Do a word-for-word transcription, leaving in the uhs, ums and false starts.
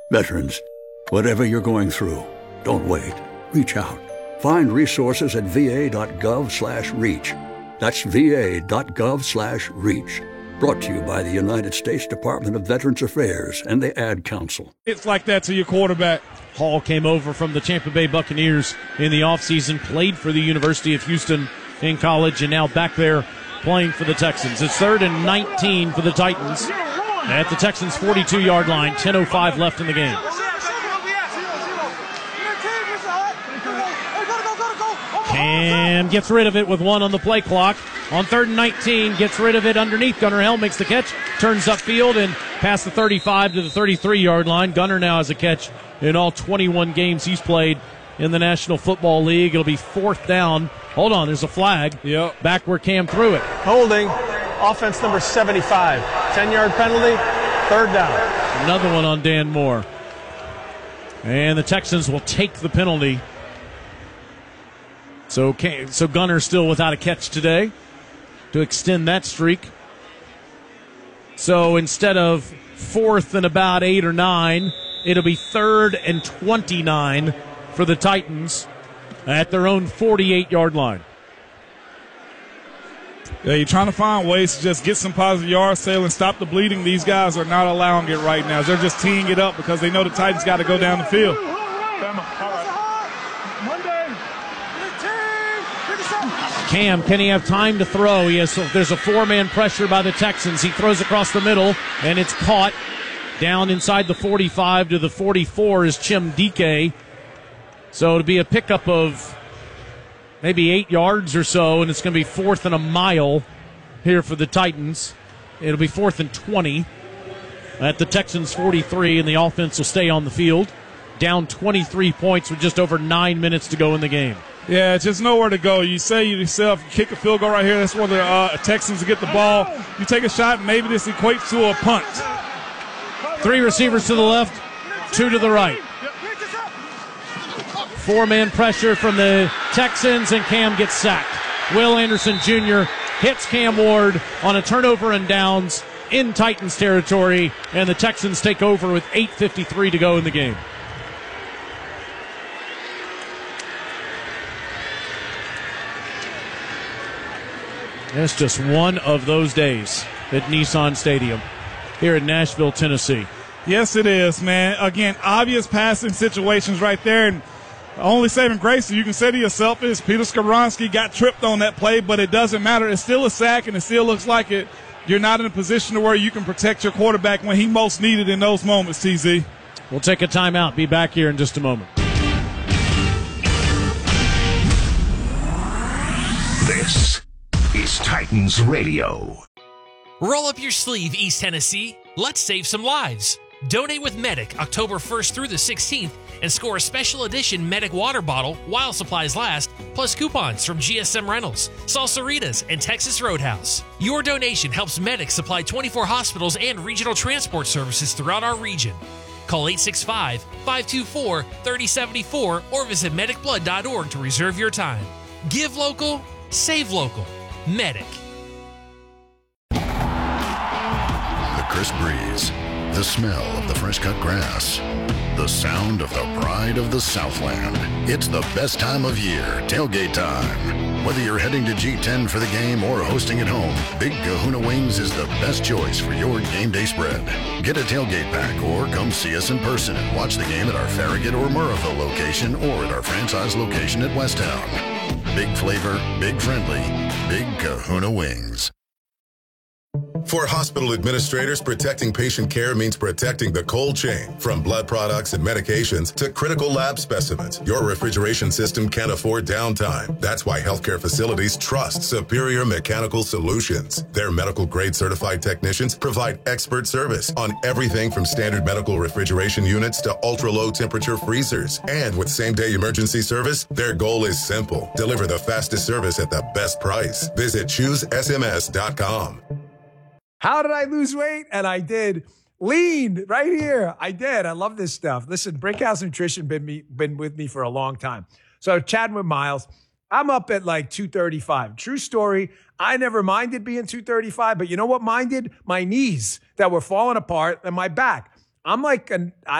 Veterans, whatever you're going through, don't wait. Reach out. Find resources at va.gov slash reach. That's va.gov slash reach. Brought to you by the United States Department of Veterans Affairs and the Ad Council. It's like that to your quarterback. Hall came over from the Tampa Bay Buccaneers in the offseason, played for the University of Houston in college, and now back there playing for the Texans. It's third and nineteen for the Titans at the Texans' forty-two-yard line. ten oh five left in the game. Cam gets rid of it with one on the play clock. On third and nineteen, gets rid of it underneath. Gunnar Helm makes the catch, turns upfield and past the thirty-five to the thirty-three-yard line. Gunnar now has a catch in all twenty-one games he's played in the National Football League. It'll be fourth down. Hold on, there's a flag. Yep. Back where Cam threw it. Holding, offense number seventy-five. ten-yard penalty, third down. Another one on Dan Moore. And the Texans will take the penalty. So, so Gunnar still without a catch today to extend that streak. So instead of fourth and about eight or nine, it'll be third and twenty-nine for the Titans at their own forty-eight-yard line. Yeah, you're trying to find ways to just get some positive yards, Sale, and stop the bleeding. These guys are not allowing it right now. They're just teeing it up because they know the Titans got to go down the field. Cam, can he have time to throw? He has, there's a four-man pressure by the Texans. He throws across the middle, and it's caught down inside the forty-five to the forty-four is Chim Dike. So it'll be a pickup of maybe eight yards or so, and it's going to be fourth and a mile here for the Titans. It'll be fourth and twenty at the Texans' forty-three, and the offense will stay on the field. Down twenty-three points with just over nine minutes to go in the game. Yeah, it's just nowhere to go. You say yourself, you kick a field goal right here. That's where the uh, Texans get the ball. You take a shot, maybe this equates to a punt. Three receivers to the left, two to the right. Four-man pressure from the Texans, and Cam gets sacked. Will Anderson Junior hits Cam Ward on a turnover and downs in Titans territory, and the Texans take over with eight fifty-three to go in the game. It's just one of those days at Nissan Stadium here in Nashville, Tennessee. Yes, it is, man. Again, obvious passing situations right there. And only saving grace, you can say to yourself, is Peter Skoronski got tripped on that play, but it doesn't matter. It's still a sack, and it still looks like it. You're not in a position to where you can protect your quarterback when he most needed in those moments, T Z. We'll take a timeout. Be back here in just a moment. This is Titans Radio. Roll up your sleeve, East Tennessee. Let's save some lives. Donate with Medic October first through the sixteenth and score a special edition Medic water bottle while supplies last, plus coupons from G S M Rentals, Salsaritas, and Texas Roadhouse. Your donation helps Medic supply twenty-four hospitals and regional transport services throughout our region. Call eight six five, five two four, three oh seven four or visit medic blood dot org to reserve your time. Give local, save local. Medic. The crisp breeze, the smell of the fresh-cut grass, the sound of the pride of the Southland. It's the best time of year, tailgate time. Whether you're heading to G ten for the game or hosting at home, Big Kahuna Wings is the best choice for your game day spread. Get a tailgate pack or come see us in person and watch the game at our Farragut or Murrahville location or at our franchise location at Westtown. Big flavor, big friendly, Big Kahuna Wings. For hospital administrators, protecting patient care means protecting the cold chain. From blood products and medications to critical lab specimens, your refrigeration system can't afford downtime. That's why healthcare facilities trust Superior Mechanical Solutions. Their medical-grade certified technicians provide expert service on everything from standard medical refrigeration units to ultra-low temperature freezers. And with same-day emergency service, their goal is simple. Deliver the fastest service at the best price. Visit choose S M S dot com. How did I lose weight? And I did. Lean right here. I did. I love this stuff. Listen, Brinkhouse Nutrition been me been with me for a long time. So chatting with Miles, I'm up at like two thirty-five. True story. I never minded being two thirty-five, but you know what minded? My knees that were falling apart and my back. I'm like an, I